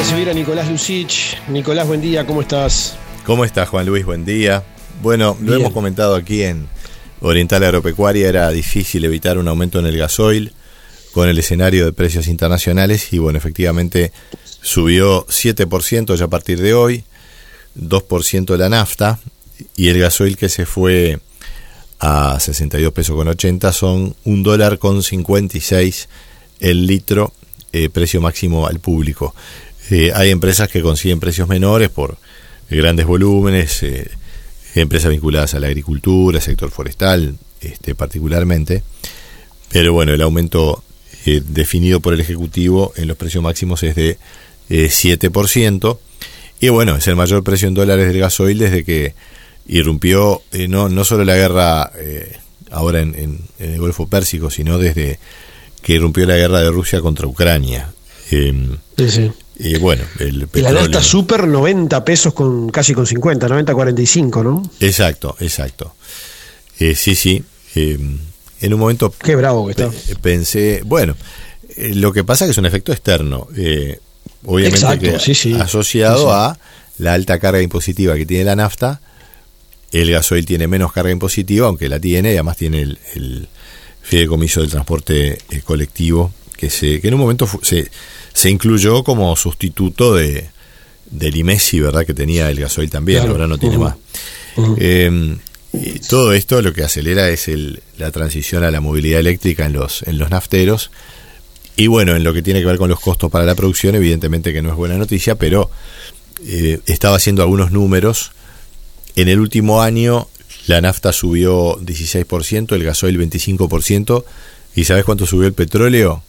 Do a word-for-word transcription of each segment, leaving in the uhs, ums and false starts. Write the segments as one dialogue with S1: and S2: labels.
S1: recibir a Nicolás Lucich. Nicolás, buen día, ¿cómo estás?
S2: ¿Cómo estás, Juan Luis? Buen día. Bueno, lo
S1: Bien.
S2: hemos comentado aquí en Oriental Agropecuaria, era difícil evitar un aumento en el gasoil con el escenario de precios internacionales y bueno, efectivamente subió siete por ciento ya a partir de hoy, dos por ciento la nafta y el gasoil que se fue a sesenta y dos pesos con ochenta son un dólar con cincuenta y seis el litro, eh, precio máximo al público. Eh, hay empresas que consiguen precios menores por grandes volúmenes, eh, empresas vinculadas a la agricultura, sector forestal, este, particularmente, pero bueno, el aumento eh, definido por el Ejecutivo en los precios máximos es de eh, siete por ciento, y bueno, es el mayor precio en dólares del gasoil desde que irrumpió eh, no, no solo la guerra eh, ahora en, en, en el Golfo Pérsico, sino desde que irrumpió la guerra de Rusia contra Ucrania. Eh,
S1: Sí, sí.
S2: y bueno, el
S1: Y la
S2: petróleo.
S1: nafta super noventa pesos con casi con cincuenta, noventa cuarenta y cinco, ¿no?
S2: Exacto, exacto. Eh, sí, sí. Eh, en un momento
S1: Qué bravo que está.
S2: pe- pensé, bueno, eh, lo que pasa es que es un efecto externo, eh, obviamente
S1: Exacto,
S2: que
S1: sí, sí.
S2: asociado
S1: Sí, sí.
S2: a la alta carga impositiva que tiene la nafta. El gasoil tiene menos carga impositiva, aunque la tiene, y además tiene el, el fideicomiso del transporte eh, colectivo, que se que en un momento fu- se, se incluyó como sustituto de del IMESI, ¿verdad? Que tenía el gasoil también,
S1: Claro.
S2: ahora no tiene
S1: Ujú.
S2: más.
S1: Ujú.
S2: Eh, y todo esto lo que acelera es el, la transición a la movilidad eléctrica en los, en los nafteros. Y bueno, en lo que tiene que ver con los costos para la producción, evidentemente que no es buena noticia, pero eh, estaba haciendo algunos números. En el último año la nafta subió dieciséis por ciento, el gasoil veinticinco por ciento. ¿Y sabes cuánto subió el petróleo?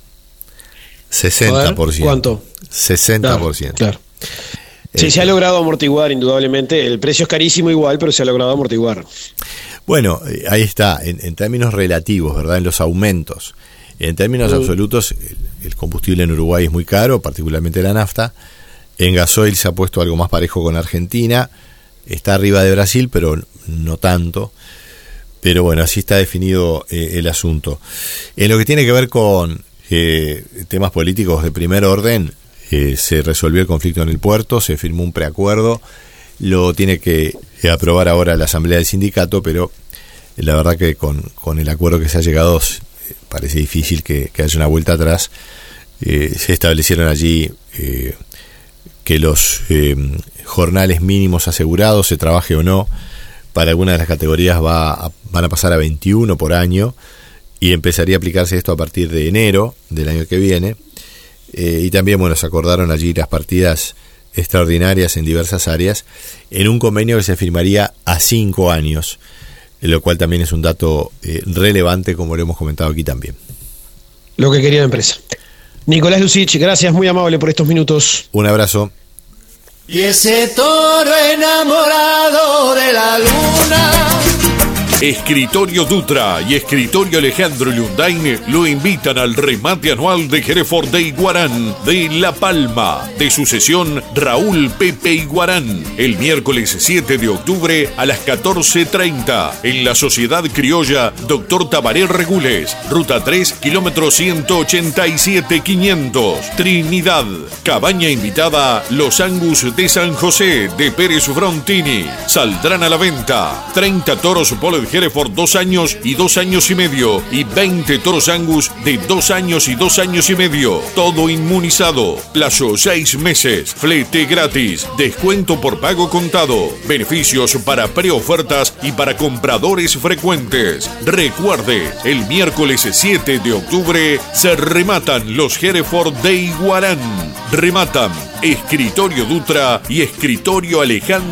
S2: sesenta por ciento.
S1: ¿Cuánto?
S2: sesenta por ciento.
S1: Claro. Sí,
S2: Eh,
S1: se ha logrado amortiguar indudablemente. El precio es carísimo igual, pero se ha logrado amortiguar.
S2: Bueno, eh, ahí está, en, en términos relativos, ¿verdad? En los aumentos. En términos
S1: Mm.
S2: absolutos, el, el combustible en Uruguay es muy caro, particularmente la nafta. En gasoil se ha puesto algo más parejo con Argentina. Está arriba de Brasil, pero no tanto. Pero bueno, así está definido eh, el asunto. En lo que tiene que ver con eh, temas políticos de primer orden, eh, se resolvió el conflicto en el puerto, se firmó un preacuerdo, lo tiene que eh, aprobar ahora la Asamblea del Sindicato, pero eh, la verdad que con, con el acuerdo que se ha llegado eh, parece difícil que, que haya una vuelta atrás. Eh, se establecieron allí eh, que los eh, jornales mínimos asegurados, se trabaje o no, para algunas de las categorías va a, van a pasar a veintiuno por año y empezaría a aplicarse esto a partir de enero del año que viene. Eh, y también, bueno, se acordaron allí las partidas extraordinarias en diversas áreas en un convenio que se firmaría a cinco años, lo cual también es un dato eh, relevante, como lo hemos comentado aquí también.
S1: Lo que quería la empresa. Nicolás Lucich, gracias, muy amable por estos minutos.
S2: Un abrazo.
S3: Y ese toro enamorado de la luna.
S4: Escritorio Dutra y Escritorio Alejandro Lundain lo invitan al remate anual de Hereford de Iguarán de La Palma, de sucesión Raúl Pepe Iguarán, el miércoles siete de octubre a las catorce treinta en la Sociedad Criolla Doctor Tabaré Regules, ruta tres, kilómetro ciento ochenta y siete quinientos, Trinidad. Cabaña invitada Los Angus de San José de Pérez Frontini. Saldrán a la venta treinta toros Polled Hereford dos años y dos años y medio y veinte toros Angus de dos años y dos años y medio. Todo inmunizado. Plazo seis meses. Flete gratis. Descuento por pago contado. Beneficios para preofertas y para compradores frecuentes. Recuerde, el miércoles siete de octubre se rematan los Hereford de Iguarán. Rematan Escritorio Dutra y Escritorio Alejandro